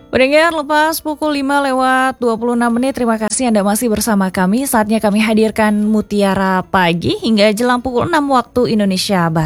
Pendengar, lepas pukul 5 lewat 26 menit, terima kasih Anda masih bersama kami. Saatnya kami hadirkan Mutiara Pagi hingga jelang pukul 6 waktu Indonesia Barat.